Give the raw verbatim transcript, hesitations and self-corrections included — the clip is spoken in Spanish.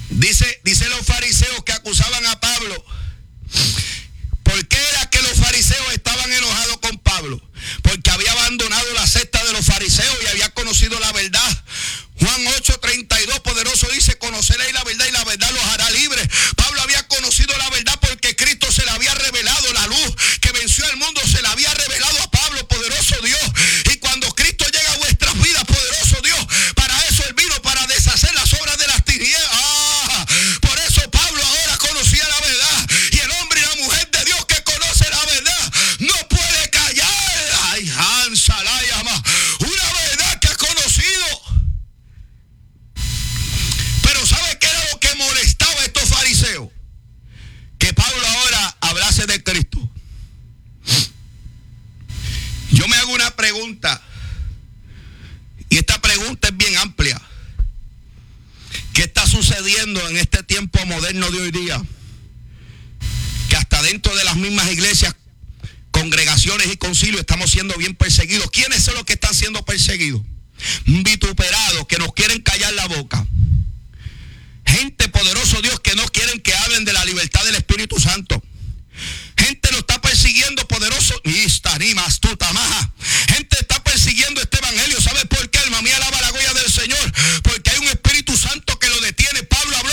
Dice, dice los fariseos que acusaban a Pablo. ¿Por qué era que los fariseos estaban enojados con Pablo? Porque había abandonado la secta de los fariseos y había conocido la verdad. Juan ocho treinta y dos, poderoso dice, conoceréis la verdad y la verdad los hará libres. Pablo había conocido la verdad porque Cristo se le había revelado, la luz que venció al mundo se la había revelado a Pablo, poderoso Dios. Y cuando Cristo llega a vuestras vidas, poderoso Dios, para eso Él vino, para deshacer las obras de las tinieblas. Ah, por eso Pablo ahora conocía la verdad. Y el hombre y la mujer de Dios que conoce la verdad no puede callar. Ay, Hansa, la llama. Una verdad que ha conocido. Pero ¿sabe qué era lo que molestaba a estos fariseos? Que Pablo ahora hablase de Cristo. Yo me hago una pregunta, y esta pregunta es bien amplia. ¿Qué está sucediendo en este tiempo moderno de hoy día? Que hasta dentro de las mismas iglesias, congregaciones y concilios estamos siendo bien perseguidos. ¿Quiénes son los que están siendo perseguidos? Vituperados, que nos quieren callar la boca. Gente, poderoso Dios, que no quieren que hablen de la libertad del Espíritu Santo.